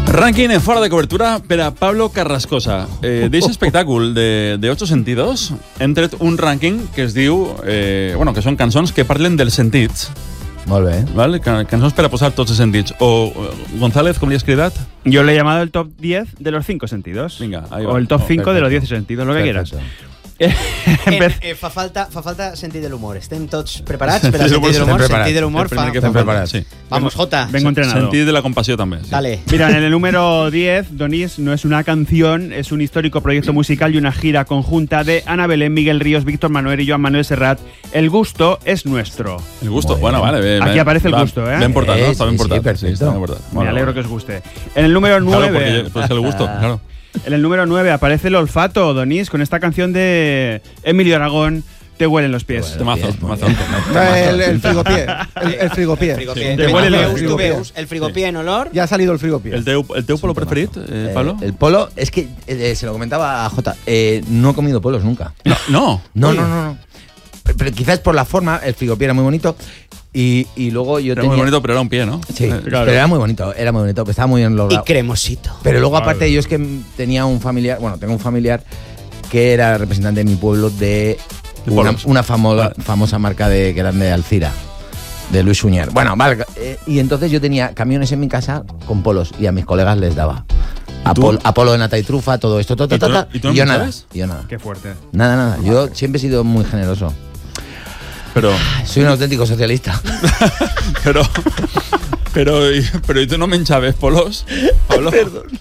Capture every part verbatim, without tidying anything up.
Rànquing en fora de cobertura per a Pablo Carrascosa. Eh, D'eixe espectacle de, de Ocho Sentidos hem tret un rànquing que es diu... Eh, bueno, que són cançons que parlen dels sentits. Molt bé. ¿Vale? Can cançons per a posar tots els sentits. O, González, com li has cridat? Yo le he llamado el top diez de los cinco sentidos. Venga, ahí va. O el top Oh, cinco de los diez sentidos, lo que Perfecto. quieras. Eh, eh, fa, falta, fa falta sentit de l'humor. Estem tots preparats per a Sentit sentit de l'humor. preparats. Sentit de l'humor El primer fa... que Estem fa falta, preparats. sí. Vamos, Jota. Vengo entrenado. Sentit de la compasión también. Sí. Dale. Mira, en el número diez, Donís, no es una canción, es un histórico proyecto musical y una gira conjunta de Ana Belén, Miguel Ríos, Víctor Manuel y Joan Manuel Serrat. El gusto es nuestro. El gusto. Bueno, Bueno, vale. Bien, Aquí bien. aparece el Va, gusto, ¿eh? Bien portado, ¿no? Eh, Está bien sí, sí, portado. perfecto. está bien portado. Me Bueno, alegro bueno. que os guste. En el número Claro, nueve... porque pues el gusto, claro. En el número nueve aparece el olfato, Donís, con esta canción de Emilio Aragón, Te huelen los pies. Temazo, Muy temazo. bien. El, el frigopié. El, el frigopié. El frigopié. Te Tu huele veus, el tu frigopié. veus el frigopié en olor. Ya ha salido el frigopié. El teu, el teu polo preferit, eh, Eh, Pablo? el polo, es que eh, se lo comentaba a Jota, eh, no he comido polos nunca. No, no. No, no, no, no. Pero, pero quizás por la forma, el frigopié era muy bonito. Y, y luego yo Era tenía... muy bonito, pero era un pie, ¿no? Sí, Eh, pero era muy bonito, era muy bonito, estaba muy bien Y logrado. cremosito. Pero luego, aparte, Vale. yo es que tenía un familiar, bueno, tengo un familiar que era representante de mi pueblo de De una, polos. una famo- Vale. famosa marca de que eran de Alcira, de Luis Suñer. Bueno, vale, eh, y entonces yo tenía camiones en mi casa con polos y a mis colegas les daba. A, tú? pol- a polo de nata y trufa, todo esto, todo, ¿Y tú todo, no- todo, y tú no y yo me nada, sabes? y yo nada. Qué fuerte. Nada, nada. Yo siempre he sido muy generoso. Pero, Soy un auténtico socialista. pero, pero, y- pero, ¿y tú no me enchaves polos, Pablo?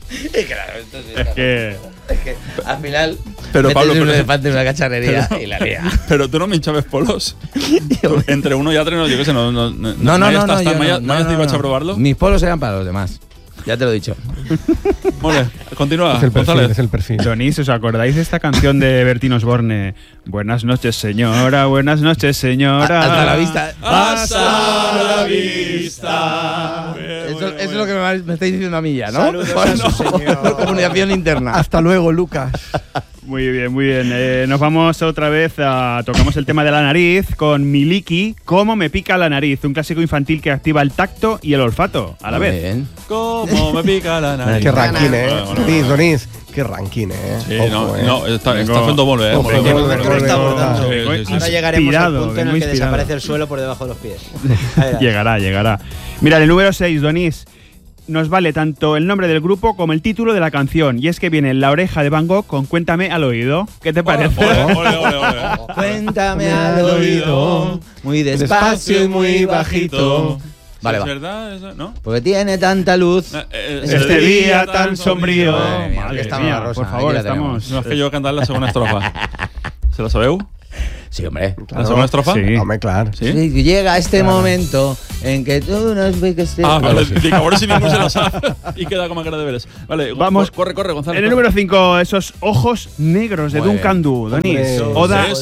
Es que... Es que al final Pero, metes Pablo, un pero- elefante en una cacharrería pero- y la lía. Pero tú no me enchaves polos. Tú, entre uno y otro, no, yo qué sé, no... No, no, No, no, mai no, has no, tastat, yo mai, no, mai no, has no, dicho no. a probarlo. Mis polos eran para los demás. Ya te lo he dicho. Molt bé, continúa, Es el perfil, González. es el perfil. Donís, ¿os acordáis de esta canción de Bertín Osborne? Buenas noches, señora, buenas noches, señora. Hasta la vista. Hasta la vista. Eso, eso es lo que me, me estáis diciendo a mí ya, ¿no? Saludos a su señor. Comunicación interna. Hasta luego, Lucas. Muy bien, muy bien. Eh, nos vamos otra vez a... Tocamos el tema de la nariz con Miliki, Cómo me pica la nariz, un clásico infantil que activa el tacto y el olfato a la Muy vez. bien. Como me pica la nariz. Qué ranking, eh. Bueno, bueno, Donís, bueno. Donís. Qué ranking, eh. Sí, Ojo, no, eh. no, está, Vengo- está fent molt bé, eh? Ojo, Molt bé, vengo- molt bé. vengo- Está vengo- abordando. Sí, sí, Vengo sí. Ahora llegaremos al inspirado, punto en vengo el que inspirado. desaparece el suelo por debajo de los pies. Ahí verás. Llegará, llegará. Mira, el número seis, Donís, nos vale tanto el nombre del grupo como el título de la canción. Y es que viene La oreja de Van Gogh con Cuéntame al oído. ¿Qué te parece? Ole, ole, ole, ole. Cuéntame al oído, muy despacio y muy bajito. Vale, ¿Es va. verdad? eso? ¿No? Porque tiene tanta luz. Eh, eh, Este día tan sombrío. Madre mía, Madre que está mía, Ana Rosa, por favor, aquí la estamos... No, és que jo he cantat la segona estrofa. Se la sabeu? Sí, hombre. La segona estrofa? Sí. Hombre, claro. Sí? Sí, que llega este momento en que tú no ves que estés. Ah, vale, Algo así. dic, a veure si ningú se la sap i queda com a cara de veres. Vale, Vamos. corre, corre, Gonzalo. En el número cinco, esos ojos negros de Muy Duncan Du, Donís. Hombre. Oda Sí,